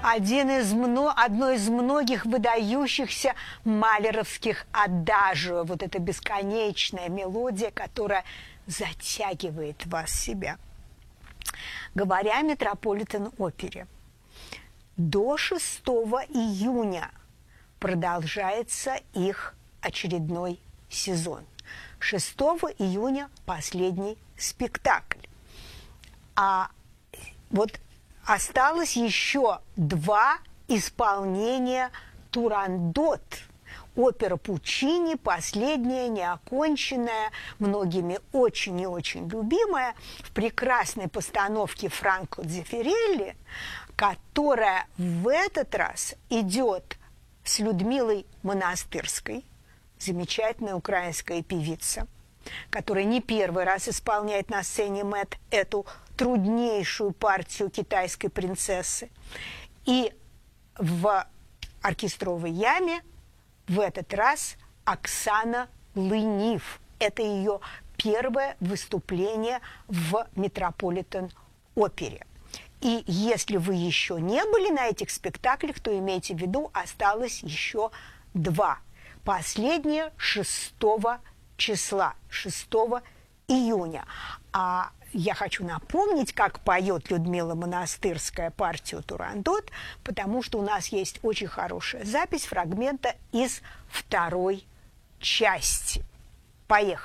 одно из многих выдающихся малеровских адажио. Вот эта бесконечная мелодия, которая затягивает вас в себя. Говоря о Метрополитен-опере, до 6 июня продолжается их очередной сезон. 6 июня последний спектакль. А вот осталось еще 2 исполнения «Турандот». Опера Пуччини, последняя, неоконченная, многими очень и очень любимая, в прекрасной постановке Франко Дзеффирелли, которая в этот раз идет с Людмилой Монастырской, замечательная украинская певица, которая не первый раз исполняет на сцене МЭТ эту труднейшую партию китайской принцессы. И в оркестровой яме в этот раз Оксана Лынив. Это ее первое выступление в Метрополитен-опере. И если вы еще не были на этих спектаклях, то имейте в виду, осталось еще 2. Последнее 6 числа, 6 июня. А я хочу напомнить, как поет Людмила Монастырская партию «Турандот», потому что у нас есть очень хорошая запись фрагмента из 2 части. Поехали!